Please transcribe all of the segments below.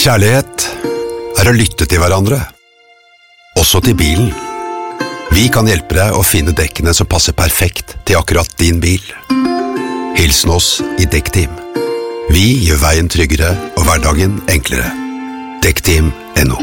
Kjærlighet å lytte til hverandre, også til bilen. Vi kan hjelpe deg å finne dekkene som passer perfekt til akkurat din bil. Hilsen oss i Dekkteam. Vi gjør veien tryggere og hverdagen enklere. Dekkteam.no.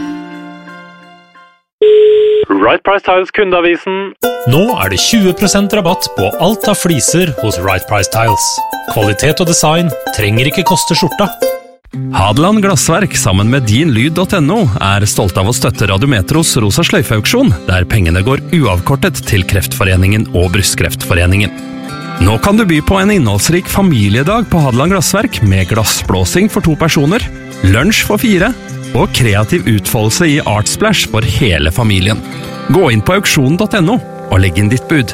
Right Price Tiles kundeavisen. Nå det 20% rabatt på alt av fliser hos Right Price Tiles. Kvalitet og design trenger ikke koste skjorta. Hadeland Glassverk sammen med dinlyd.no stolt av å støtte Radiometros Rosa Sløyfe-auksjon, der pengene går uavkortet til Kreftforeningen og Brystkreftforeningen. Nå kan du by på en innholdsrik familiedag på Hadeland Glassverk med glassblåsing for 2 personer, lunsj for 4 og kreativ utfoldelse i Artsplash for hele familien. Gå inn på auksjon.no og legg inn ditt bud.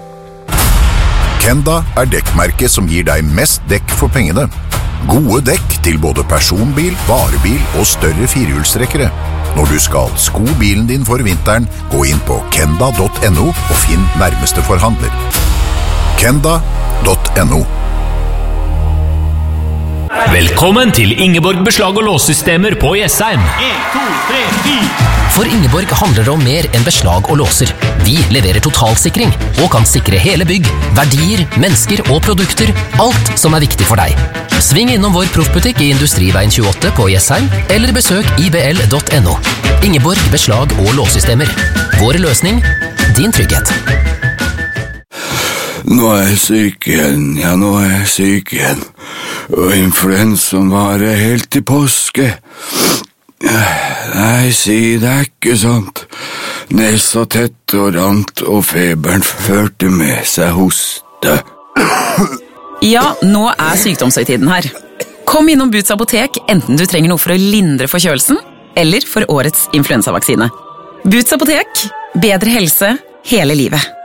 Kenda dekkmerket som gir deg mest dekk for pengene. Gode dekk til både personbil, varebil og større firehjulstrekkere. Når du skal sko bilen din for vinteren, gå inn på kenda.no og finn nærmeste forhandler. Kenda.no. Velkommen til Ingeborg Beslag- og låssystemer på Jessheim. 1, 2, 3, 4. For Ingeborg handler det om mer enn beslag og låser. Vi leverer totalsikring og kan sikre hele bygg, verdier, mennesker og produkter, alt som viktig for deg. Sving innom vår proffbutikk i Industriveien 28 på Jessheim, eller besøk ibl.no. Ingeborg Beslag- og låssystemer. Vår løsning, din trygghet. Nå jeg syk igjen, nå jeg syk igjen. Og influensaen varer helt til påske. Nei, si det ikke sant. Nesa tett og rant, og feberen førte med seg hoste. Ja, nå sykdomshøytiden her. Kom innom Boots apotek, enten du trenger noe for å lindre forkjølelsen, eller for årets influensavaksine. Boots apotek, bedre helse hele livet.